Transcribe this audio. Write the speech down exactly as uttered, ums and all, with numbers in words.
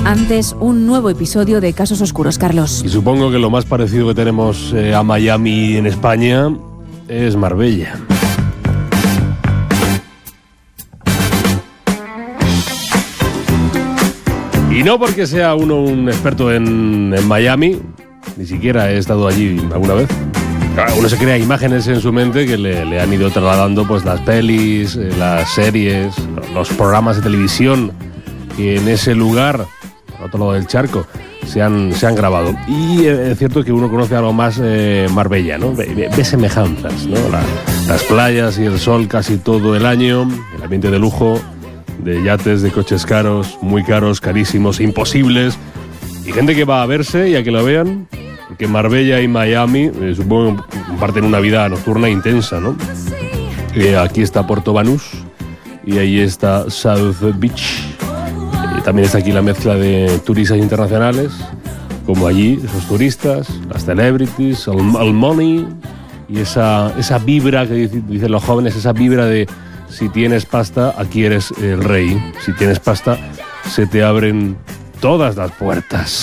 Antes, un nuevo episodio de Casos Oscuros, Carlos. Y supongo que lo más parecido que tenemos eh, a Miami en España es Marbella. Y no porque sea uno un experto en, en Miami, ni siquiera he estado allí alguna vez. Uno se crea imágenes en su mente que le, le han ido trasladando pues las pelis, las series, los programas de televisión que en ese lugar, al otro lado del charco, se han, se han grabado. Y es cierto que uno conoce algo más eh, Marbella, ¿no? Ve, ve semejanzas, ¿no? La, las playas y el sol casi todo el año, el ambiente de lujo, de yates, de coches caros, muy caros, carísimos, imposibles, y gente que va a verse y a que lo vean, porque Marbella y Miami eh, supongo que comparten una vida nocturna intensa, ¿no? Eh, aquí está Puerto Banús y ahí está South Beach. Eh, también está aquí la mezcla de turistas internacionales, como allí, esos turistas, las celebrities, el, el money y esa, esa vibra que dicen, dicen los jóvenes, esa vibra de si tienes pasta, aquí eres el rey. Si tienes pasta, se te abren todas las puertas.